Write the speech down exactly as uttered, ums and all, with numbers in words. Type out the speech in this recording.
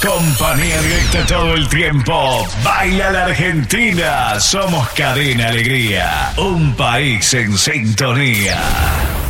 Compañía directa todo el tiempo. Baila la Argentina. Somos Cadena Alegría. Un país en sintonía.